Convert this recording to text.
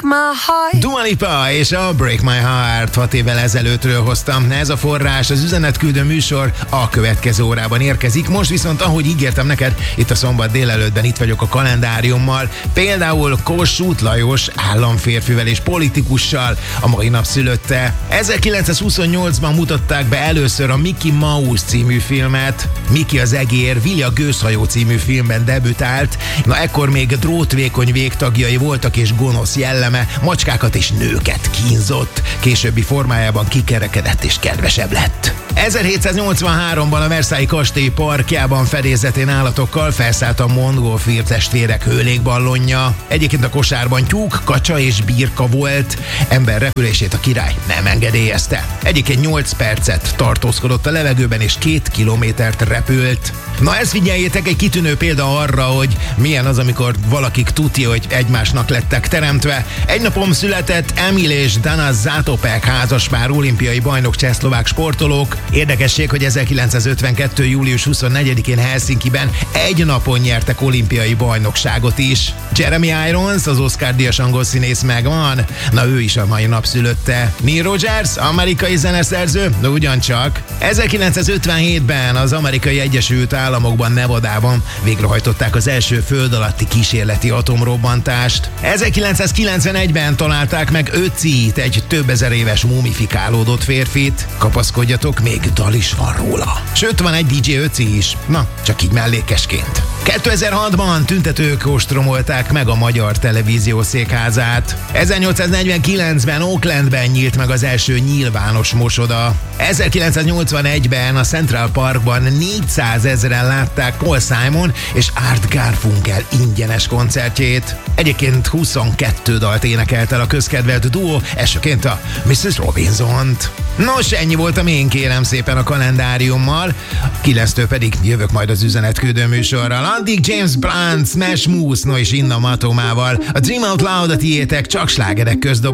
my heart. Dua Lipa és a Break My Heart 6 évvel ezelőttről hoztam. Ez a forrás, az üzenetküldő műsor a következő órában érkezik. Most viszont, ahogy ígértem neked, itt a szombat délelőttben itt vagyok a kalendáriummal. Például Kossuth Lajos államférfivel és politikussal, a mai nap szülötte. 1928-ban mutatták be először a Mickey Mouse című filmet. Mickey az egér, Willy a gőzhajó című filmben debütált. Na ekkor még drótvékony végtagjai voltak és gonosz jelleme, macskákat és nőket kínzott. Későbbi formájában kikerekedett és kedvesebb lett. 1783-ban a Versailles kastély parkjában fedélzetén állatokkal felszállt a Montgolfier testvérek hőlékballonja. Egyébként a kosárban tyúk, kacsa és birka volt. Ember repülését a király nem engedélyezte. Egyébként 8 percet tartózkodott a levegőben és 2 kilométert repült. Na ezt figyeljétek, egy kitűnő példa arra, hogy milyen az, amikor valakik tudja, hogy egymásnak lettek teremtve. Egy napon született Emil és Dana Zatopek házaspár, olimpiai bajnok csehszlovák sportolók. Érdekesség, hogy 1952. július 24-én Helsinkiben egy napon nyertek olimpiai bajnokságot is. Jeremy Irons, az Oscar-díjas angol színész megvan. Na ő is a mai nap szülötte. Neil Rogers, amerikai zeneszerző, de ugyancsak. 1957-ben az Amerikai Egyesült Államokban, Nevadában végrehajtották az első föld alatti kísérleti atomrobbantást. 1991-ben találták meg Ötzi-t, egy több ezer éves mumifikálódott férfit. Kapaszkodjatok, még dal is van róla. Sőt, van egy DJ Ötzi is. Na, csak így mellékesként. 2006-ban tüntetők ostromolták meg a Magyar Televízió székházát. 1849-ben Oaklandben nyílt meg az első nyilvános mosoda. 1981-ben a Central Parkban 400 000-en látták Paul Simon és Art Garfunkel ingyenes koncertjét. Egyébként 22 dalt énekelt el a közkedvelt duó, elsőként a Mrs. Robinson-t. Nos, ennyi voltam én, kérem szépen, a kalendáriummal. 9-től pedig jövök majd az üzenetküldő műsorral. Addig James Blunt, Smash Mouth, no és Inna Matomával. A Dream Out Loud a tiétek, csak slágerek közdob.